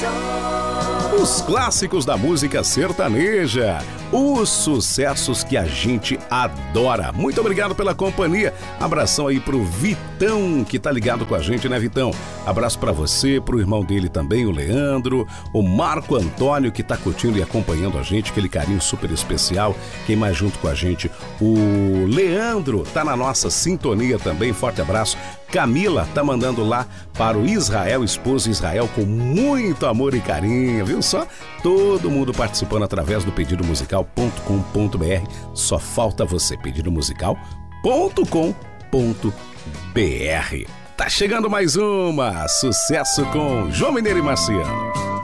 Os clássicos da música sertaneja, os sucessos que a gente adora. Muito obrigado pela companhia. Abração aí pro Vitão, que tá ligado com a gente, né, Vitão? Abraço pra você, pro irmão dele também, o Leandro, o Marco Antônio, que tá curtindo e acompanhando a gente, aquele carinho super especial. Quem mais junto com a gente? O Leandro tá na nossa sintonia também, forte abraço. Camila tá mandando lá para o Israel, esposo Israel, com muito amor e carinho, viu só? Todo mundo participando através do pedidomusical.com.br. Só falta você, pedidomusical.com.br. Tá chegando mais uma, sucesso com João Mineiro e Marciano.